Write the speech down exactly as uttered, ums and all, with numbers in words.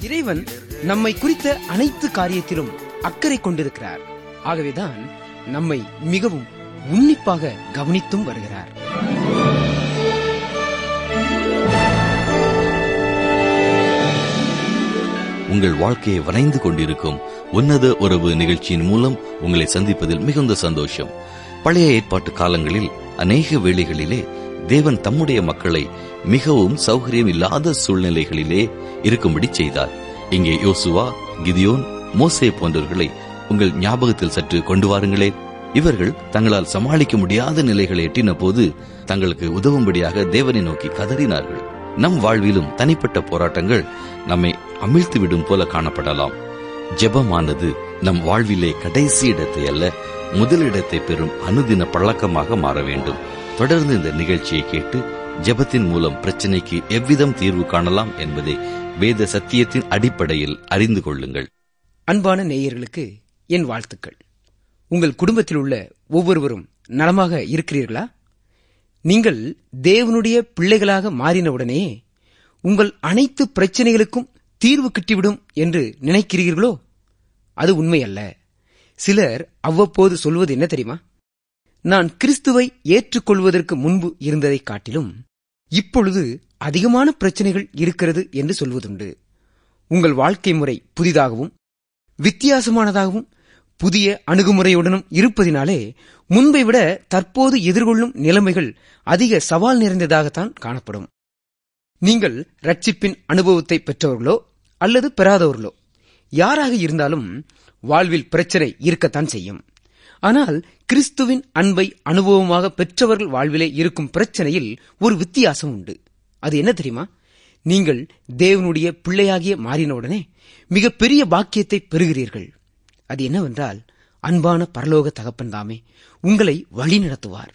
இறைவன் நம்மை குறித்த அனைத்து காரியத்திலும் அக்கறை கொண்டிருக்கிறார். ஆகவேதான் நம்மை மிகவும் உன்னிப்பாக கவனித்தும் வருகிறார். உங்கள் வாழ்க்கையை வரைந்து கொண்டிருக்கும் உன்னத உறவு நிகழ்ச்சியின் மூலம் உங்களை சந்திப்பதில் மிகுந்த சந்தோஷம். பழைய ஏற்பாட்டு காலங்களில் அநேக வேளைகளிலே தேவன் தம்முடைய மக்களை மிகவும் சௌகரியம் இல்லாத சூழ்நிலைகளிலே இருக்கும்படி செய்தார். இங்கே யோசுவா, கிதியோன், மோசே போன்றவர்களை உங்கள் ஞாபகத்தில் சற்று கொண்டு வாருங்களே. இவர்கள் தங்களால் சமாளிக்க முடியாத நிலைகளை எட்டின போது தங்களுக்கு உதவும்படியாக தேவனை நோக்கி கதறினார்கள். நம் வாழ்விலும் தனிப்பட்ட போராட்டங்கள் நம்மை அமிழ்த்துவிடும் போல காணப்படலாம். ஜெபமானது நம் வாழ்விலே கடைசி இடத்தை அல்ல, முதலிடத்தை பெறும் அனுதின பழக்கமாக மாற வேண்டும். தொடர்ந்து இந்த நிகழ்ச்சியை கேட்டு ஜெபத்தின் மூலம் பிரச்சனைக்கு எவ்விதம் தீர்வு காணலாம் என்பதை வேத சத்தியத்தின் அடிப்படையில் அறிந்து கொள்ளுங்கள். அன்பான நேயர்களுக்கு என் வாழ்த்துக்கள். உங்கள் குடும்பத்தில் உள்ள ஒவ்வொருவரும் நலமாக இருக்கிறீர்களா? நீங்கள் தேவனுடைய பிள்ளைகளாக மாறினவுடனே உங்கள் அனைத்து பிரச்சனைகளுக்கும் தீர்வு கிட்டிவிடும் என்று நினைக்கிறீர்களோ? அது உண்மையல்ல. சிலர் அவ்வப்போது சொல்வது என்ன தெரியுமா? நான் கிறிஸ்துவை ஏற்றுக்கொள்வதற்கு முன்பு இருந்ததை காட்டிலும் இப்பொழுது அதிகமான பிரச்சனைகள் இருக்கிறது என்று சொல்வதுண்டு. உங்கள் வாழ்க்கை முறை புதிதாகவும் வித்தியாசமானதாகவும் புதிய அணுகுமுறையுடனும் இருப்பதினாலே முன்பை விட தற்போது எதிர்கொள்ளும் நிலைமைகள் அதிக சவால் நிறைந்ததாகத்தான் காணப்படும். நீங்கள் ரட்சிப்பின் அனுபவத்தை பெற்றவர்களோ அல்லது பெறாதவர்களோ யாராக இருந்தாலும் வாழ்வில் பிரச்சனை இருக்கத்தான் செய்யும். ஆனால் கிறிஸ்துவின் அன்பை அனுபவமாக பெற்றவர்கள் வாழ்விலே இருக்கும் பிரச்சனையில் ஒரு வித்தியாசம் உண்டு. அது என்ன தெரியுமா? நீங்கள் தேவனுடைய பிள்ளையாகிய மாறினவுடனே மிகப்பெரிய பாக்கியத்தை பெறுகிறீர்கள். அது என்னவென்றால், அன்பான பரலோக தகப்பன் தாமே உங்களை வழி நடத்துவார்.